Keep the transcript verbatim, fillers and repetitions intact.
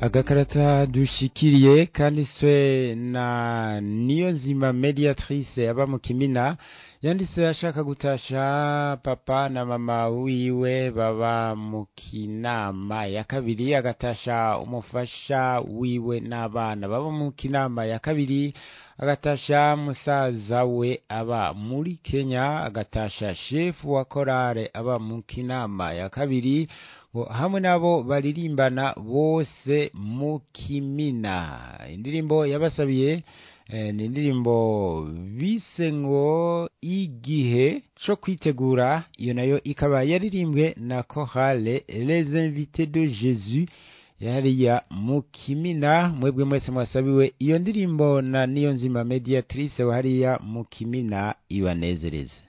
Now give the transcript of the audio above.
Agakarata dushikiriye kanditswe na Niyonzima Mediatrice aba mu Kimina, yanditse ashaka gutasha papa na mama wiwe baba mu Kinama ya kabiri, agatasha umufasha wiwe n'abana baba mu Kinama ya kabiri, agatasha musaza we aba muri Kenya, agatasha chef wa korale aba mu Kinama ya kabiri, hamwe nabo baririmbana bose mu Kimina. Indirimbo yabasabiye eh, ni indirimbo bise ngo igihe cyo kwitegura, iyo nayo ikaba yaririmbwe na chorale Les Invités de Jésus yariya mu Kimina. Mwebwe mwese mwasabiwe iyo ndirimbo na Niyonzima Mediatrice wariya mu Kimina, ibanezereze.